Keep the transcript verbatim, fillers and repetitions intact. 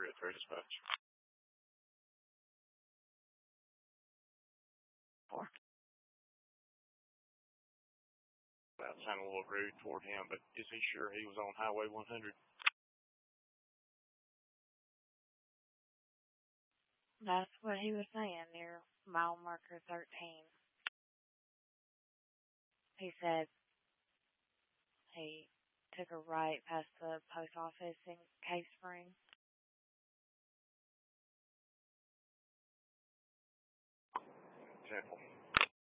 three oh three dispatch. Four. That sounded a little rude toward him, but is he sure he was on Highway one hundred? That's what he was saying near mile marker thirteen. He said he took a right past the post office in Cave Spring